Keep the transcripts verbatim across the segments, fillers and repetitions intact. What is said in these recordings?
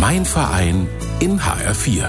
Mein Verein in H R vier.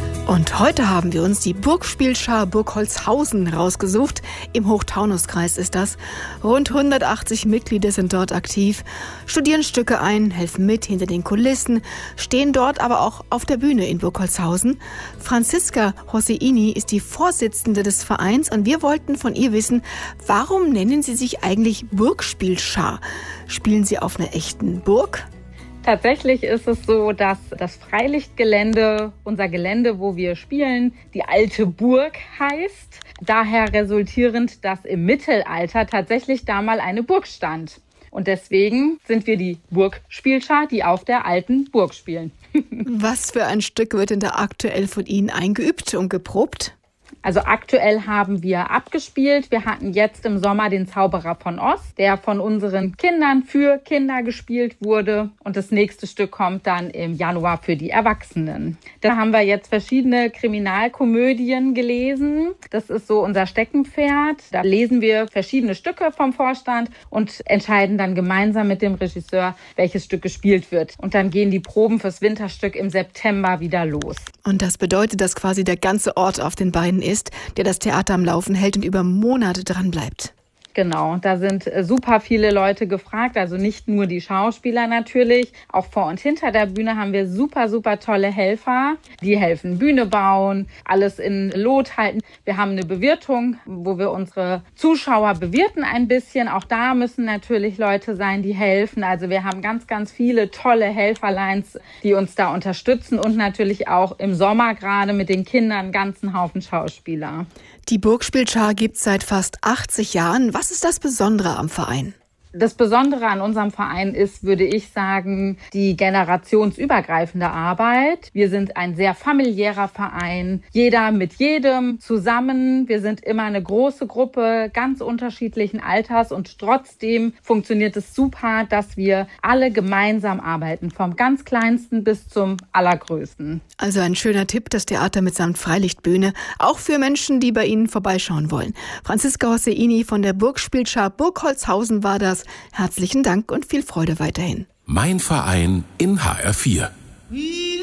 Und heute haben wir uns die Burgspielschar Burgholzhausen rausgesucht. Im Hochtaunuskreis ist das. Rund hundertachtzig Mitglieder sind dort aktiv, studieren Stücke ein, helfen mit hinter den Kulissen, stehen dort aber auch auf der Bühne in Burgholzhausen. Franziska Hosseini ist die Vorsitzende des Vereins und wir wollten von ihr wissen, warum nennen Sie sich eigentlich Burgspielschar? Spielen Sie auf einer echten Burg? Tatsächlich ist es so, dass das Freilichtgelände, unser Gelände, wo wir spielen, die alte Burg heißt. Daher resultierend, dass im Mittelalter tatsächlich da mal eine Burg stand. Und deswegen sind wir die Burgspielschar, die auf der alten Burg spielen. Was für ein Stück wird denn da aktuell von Ihnen eingeübt und geprobt? Also aktuell haben wir abgespielt. Wir hatten jetzt im Sommer den Zauberer von Oz, der von unseren Kindern für Kinder gespielt wurde. Und das nächste Stück kommt dann im Januar für die Erwachsenen. Da haben wir jetzt verschiedene Kriminalkomödien gelesen. Das ist so unser Steckenpferd. Da lesen wir verschiedene Stücke vom Vorstand und entscheiden dann gemeinsam mit dem Regisseur, welches Stück gespielt wird. Und dann gehen die Proben fürs Winterstück im September wieder los. Und das bedeutet, dass quasi der ganze Ort auf den Beinen ist, der das Theater am Laufen hält und über Monate dran bleibt. Genau, da sind super viele Leute gefragt, also nicht nur die Schauspieler natürlich, auch vor und hinter der Bühne haben wir super, super tolle Helfer, die helfen Bühne bauen, alles in Lot halten. Wir haben eine Bewirtung, wo wir unsere Zuschauer bewirten ein bisschen, auch da müssen natürlich Leute sein, die helfen. Also wir haben ganz, ganz viele tolle Helferleins, die uns da unterstützen und natürlich auch im Sommer gerade mit den Kindern einen ganzen Haufen Schauspieler. Die Burgspielschar gibt es seit fast achtzig Jahren. Was ist das Besondere am Verein? Das Besondere an unserem Verein ist, würde ich sagen, die generationsübergreifende Arbeit. Wir sind ein sehr familiärer Verein, jeder mit jedem zusammen. Wir sind immer eine große Gruppe, ganz unterschiedlichen Alters und trotzdem funktioniert es super, dass wir alle gemeinsam arbeiten, vom ganz Kleinsten bis zum Allergrößten. Also ein schöner Tipp, das Theater mitsamt Freilichtbühne, auch für Menschen, die bei Ihnen vorbeischauen wollen. Franziska Hosseini von der Burgspielschar Burgholzhausen war das. Herzlichen Dank und viel Freude weiterhin. Mein Verein in H R vier.